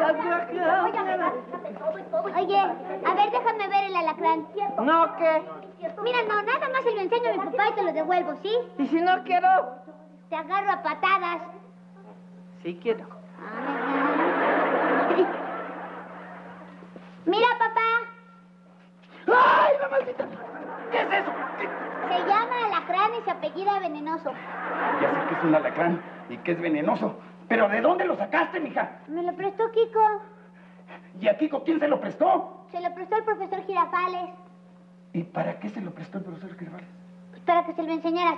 Oye, a ver, déjame ver el alacrán. ¿No qué? Mira, no, nada más se lo enseño a mi papá y te lo devuelvo, ¿sí? ¿Y si no quiero? Te agarro a patadas. Sí quiero. Mira, papá. ¡Ay, la maldita! ¿Qué es eso? Se llama alacrán y se apellida Venenoso. Ya sé que es un alacrán y que es venenoso. ¿Pero de dónde lo sacaste, mija? Me lo prestó Kiko. ¿Y a Kiko quién se lo prestó? Se lo prestó el profesor Girafales. ¿Y para qué se lo prestó el profesor Girafales? Pues para que se lo enseñara